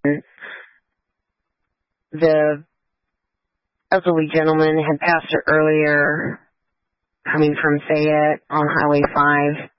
The elderly gentleman had passed her earlier, coming from Fayette on Highway 5.